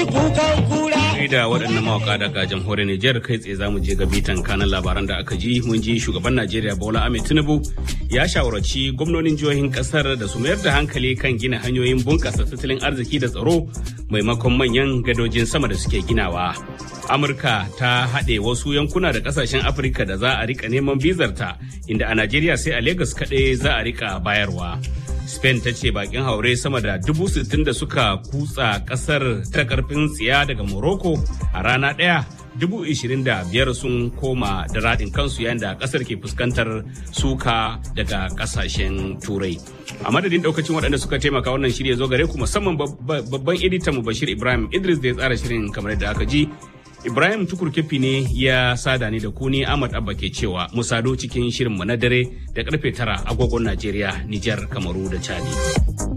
da waɗannan mawaka daga jamhuriyar Nijar kai tsaye za mu je ga bitan kanan labaran da aka ji. Mun ji shugaban Najeriya Bola Ahmed Tinubu ya shawarci gwamnonin jihohin kasar da su mayar da hankali kan gina hanyoyin bunƙasa tattalin arziki da tsaro maimakon manyan gadojin sama da suke ginawa. Amurka ta haɗe wasu yankuna da ƙasashen Afirka da za a rika neman bizarta, inda a Najeriya sai a Legas kaɗai za a rika bayarwa. Spain ta ce bakin haure sama da 60,000 da suka kutsa kasar ta karfin tsiya daga Morocco a rana ɗaya 25,000 sun koma da raɗin kansu yayin da kasar ke fuskantar suka daga kasashen turai. A madadin daukacin waɗanda suka taimaka wannan shirya zo gare ku, musamman babban editan mu Bashir Ibrahim Idris da ya tsara shirin kamar yadda aka ji. Ibrahim Tukur Kefi ne ya sada ni da ku, ni Ahmad Abba ke cewa mu sado cikin shirin mu na dare da karfe 9 agogon Najeriya, Nijar, Kamaru da Chadi.